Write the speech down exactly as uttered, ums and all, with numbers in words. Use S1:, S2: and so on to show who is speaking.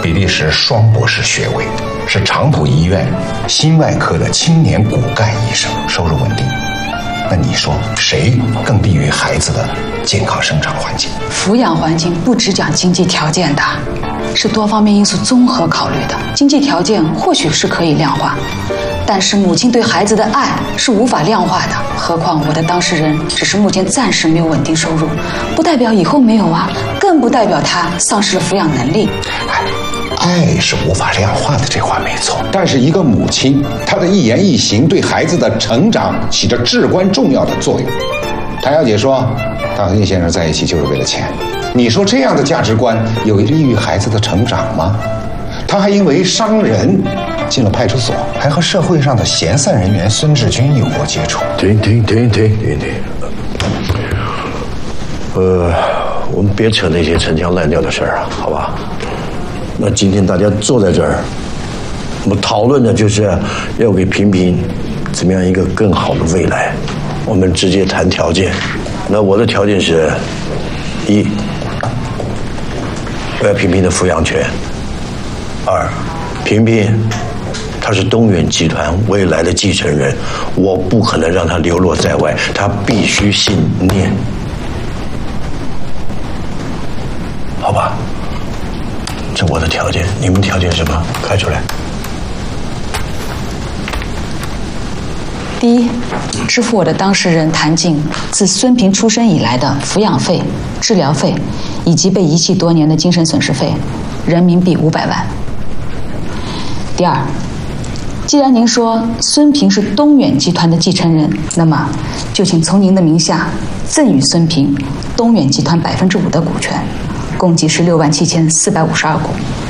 S1: 比利时双博士学位，是长浦医院心外科的青年骨干医生，收入稳定。那你说谁更利于孩子的健康生长环境？
S2: 抚养环境不只讲经济条件的，是多方面因素综合考虑的。经济条件或许是可以量化，但是母亲对孩子的爱是无法量化的。何况我的当事人只是目前暂时没有稳定收入，不代表以后没有啊，更不代表他丧失了抚养能力。
S1: 爱是无法量化的，这话没错。但是一个母亲，她的一言一行对孩子的成长起着至关重要的作用。谭小姐说，她和叶先生在一起就是为了钱。你说这样的价值观有利于孩子的成长吗？她还因为伤人进了派出所，还和社会上的闲散人员孙志军有过接触。
S3: 停停停停停停！呃，我们别扯那些陈腔滥调的事儿啊，好吧？那今天大家坐在这儿，我们讨论的就是要给萍萍怎么样一个更好的未来。我们直接谈条件。那我的条件是：一，我要萍萍的抚养权；二，萍萍她是东远集团未来的继承人，我不可能让她流落在外，她必须信念，好吧？这我的条件，你们条件是什么？开出来。
S2: 第一，支付我的当事人谭静自孙平出生以来的抚养费、治疗费，以及被遗弃多年的精神损失费，人民币五百万。第二，既然您说孙平是东远集团的继承人，那么就请从您的名下赠与孙平东远集团百分之五的股权，共计是六万七千四百五十二股。